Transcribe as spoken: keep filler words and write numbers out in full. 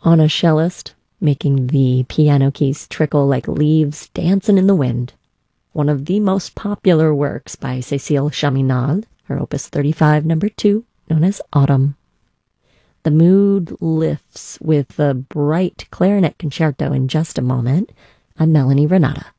on a cellist, making the piano keys trickle like leaves dancing in the wind. One of the most popular works by Cécile Chaminade, her Opus thirty-five, number two, known as Autumn. The mood lifts with the bright clarinet concerto in just a moment. I'm Melanie Renata.